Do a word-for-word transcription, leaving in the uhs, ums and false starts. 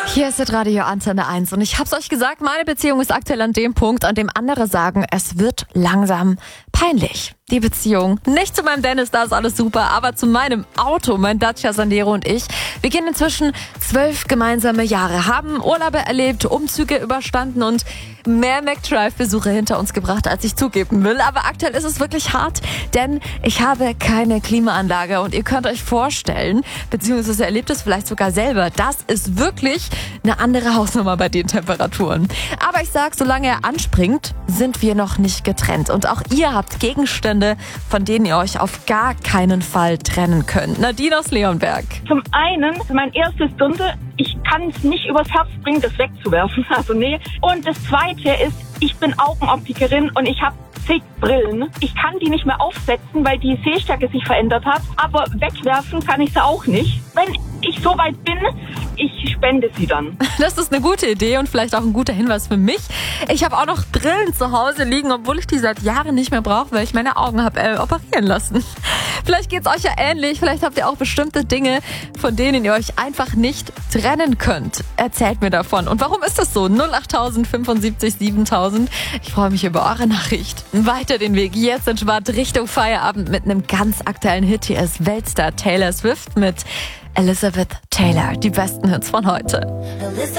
Hier ist das Radio Antenne eins und ich hab's euch gesagt, meine Beziehung ist aktuell an dem Punkt, an dem andere sagen, es wird langsam peinlich. Die Beziehung, nicht zu meinem Dennis, da ist alles super, aber zu meinem Auto, mein Dacia Sandero und ich. Wir gehen inzwischen zwölf gemeinsame Jahre, haben Urlaube erlebt, Umzüge überstanden und mehr McDrive-Besuche hinter uns gebracht, als ich zugeben will. Aber aktuell ist es wirklich hart, denn ich habe keine Klimaanlage und ihr könnt euch vorstellen, beziehungsweise erlebt es vielleicht sogar selber, das ist wirklich eine andere Hausnummer bei den Temperaturen. Aber ich sag, solange er anspringt, sind wir noch nicht getrennt. Und auch ihr habt Gegenstände, von denen ihr euch auf gar keinen Fall trennen könnt. Nadine aus Leonberg. Zum einen, mein erstes Dirndl, ich kann es nicht übers Herz bringen, das wegzuwerfen. Also nee. Und das zweite ist, ich bin Augenoptikerin und ich habe zig Brillen. Ich kann die nicht mehr aufsetzen, weil die Sehstärke sich verändert hat. Aber wegwerfen kann ich sie auch nicht. Wenn ich so weit bin, ich spende sie dann. Das ist eine gute Idee und vielleicht auch ein guter Hinweis für mich. Ich habe auch noch Brillen zu Hause liegen, obwohl ich die seit Jahren nicht mehr brauche, weil ich meine Augen habe äh, operieren lassen. Vielleicht geht's euch ja ähnlich. Vielleicht habt ihr auch bestimmte Dinge, von denen ihr euch einfach nicht trennen könnt. Erzählt mir davon. Und warum ist das so? null acht fünfundsiebzig siebentausend. Ich freue mich über eure Nachricht. Weiter den Weg jetzt in Schwart Richtung Feierabend mit einem ganz aktuellen Hit. Hier ist Weltstar Taylor Swift mit Elizabeth Taylor. Die besten Hits von heute.